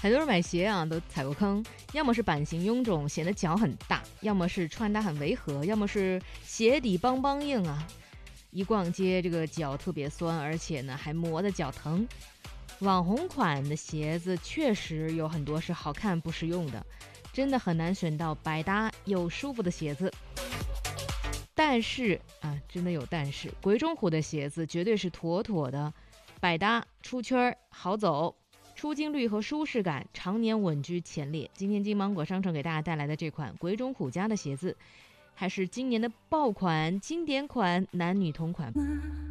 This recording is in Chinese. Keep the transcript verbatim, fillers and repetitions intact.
很多人买鞋啊都踩过坑，要么是版型臃肿显得脚很大，要么是穿搭很违和，要么是鞋底梆梆硬啊，一逛街这个脚特别酸，而且呢还磨得脚疼。网红款的鞋子确实有很多是好看不实用的，真的很难选到百搭又舒服的鞋子。但是啊，真的有但是，鬼冢虎的鞋子绝对是妥妥的百搭、出圈、好走，出镜率和舒适感常年稳居前列。今天金芒果商城给大家带来的这款鬼冢虎家的鞋子，还是今年的爆款、经典款、男女同款。